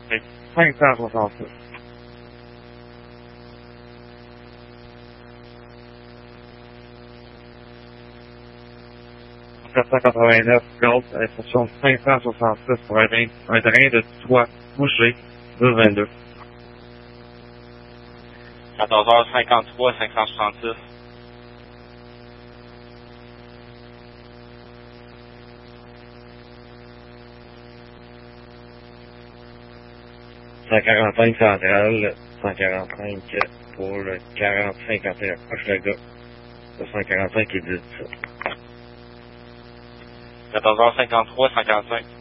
566. 489 Gold, instruction 566 pour un drain de toit bouché, 222. 14h53, 566. 145 centrale, 145 pour le 40-51. Hochelaga, le 145 qui dit ça. 14h53, 145.